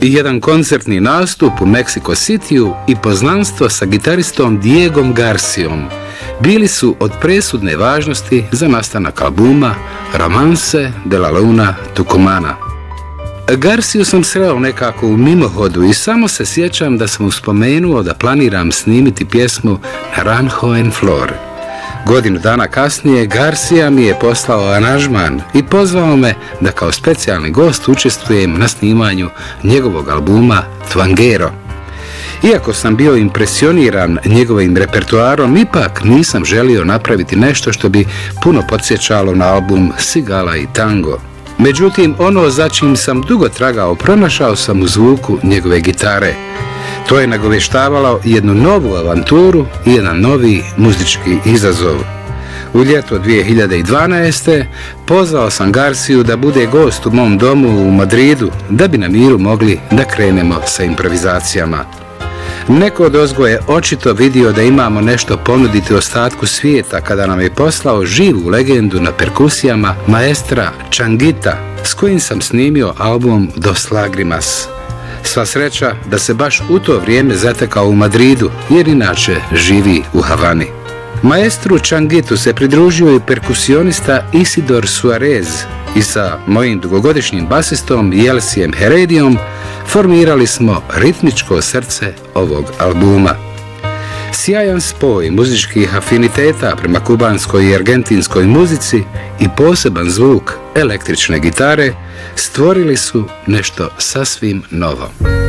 i jedan koncertni nastup u Mexico Cityu i poznanstvo sa gitaristom Diegom Garcijom bili su od presudne važnosti za nastanak albuma Romance de la Luna Tucumana. Garciju sam sreo nekako u mimohodu i samo se sjećam da sam mu spomenuo da planiram snimiti pjesmu Naranjo en Flor. Godinu dana kasnije Garcija mi je poslao aranžman i pozvao me da kao specijalni gost učestvujem na snimanju njegovog albuma Twangero. Iako sam bio impresioniran njegovim repertoarom, ipak nisam želio napraviti nešto što bi puno podsjećalo na album Cigala i Tango. Međutim, ono za čim sam dugo tragao pronašao sam u zvuku njegove gitare. To je nagovještavalo jednu novu avanturu i jedan novi muzički izazov. U ljeto 2012. pozvao sam Garciju da bude gost u mom domu u Madridu, da bi na miru mogli da krenemo sa improvizacijama. Neko odozgo je očito vidio da imamo nešto ponuditi ostatku svijeta kada nam je poslao živu legendu na perkusijama maestra Changuita, s kojim sam snimio album Dos Lágrimas. Sva sreća da se baš u to vrijeme zatekao u Madridu, jer inače živi u Havani. Maestru Changuitu se pridružio i perkusionista Isidor Suarez i sa mojim dugogodišnjim basistom Jelsijem Heredijom formirali smo ritmičko srce ovog albuma. Sjajan spoj muzičkih afiniteta prema kubanskoj i argentinskoj muzici i poseban zvuk električne gitare stvorili su nešto sasvim novo.